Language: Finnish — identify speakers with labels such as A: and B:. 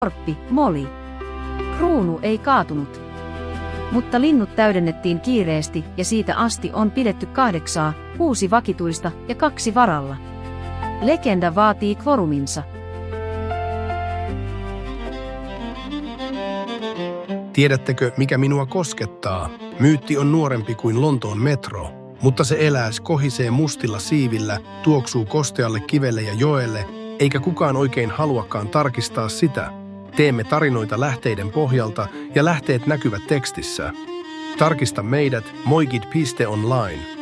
A: Korppi, moli. Kruunu ei kaatunut. Mutta linnut täydennettiin kiireesti ja siitä asti on pidetty 8, 6 vakituista ja 2 varalla. Legenda vaatii kvoruminsa.
B: Tiedättekö, mikä minua koskettaa? Myytti on nuorempi kuin Lontoon metro, mutta se elää, kohisee mustilla siivillä, tuoksuu kostealle kivelle ja joelle, eikä kukaan oikein haluakaan tarkistaa sitä. Teemme tarinoita lähteiden pohjalta ja lähteet näkyvät tekstissä. Tarkista meidät moigit.online.